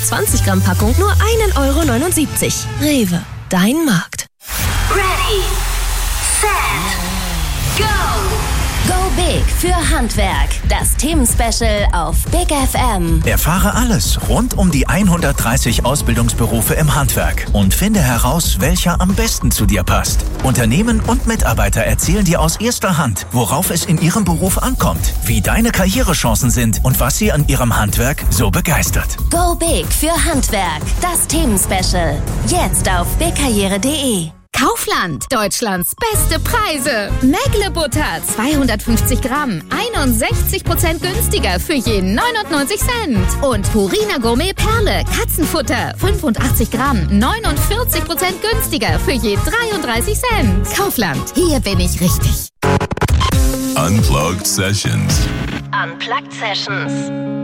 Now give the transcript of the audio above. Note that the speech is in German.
20 Gramm Packung nur 1,79 €. Rewe, dein Markt. Ready, set, go! Go Big für Handwerk. Das Themenspecial auf Big FM. Erfahre alles rund um die 130 Ausbildungsberufe im Handwerk und finde heraus, welcher am besten zu dir passt. Unternehmen und Mitarbeiter erzählen dir aus erster Hand, worauf es in ihrem Beruf ankommt, wie deine Karrierechancen sind und was sie an ihrem Handwerk so begeistert. Go Big für Handwerk. Das Themenspecial. Jetzt auf bigkarriere.de. Kaufland, Deutschlands beste Preise. Mägle-Butter, 250 Gramm, 61% günstiger für je 99 Cent. Und Purina Gourmet Perle, Katzenfutter, 85 Gramm, 49% günstiger für je 33 Cent. Kaufland, hier bin ich richtig. Unplugged Sessions. Unplugged Sessions.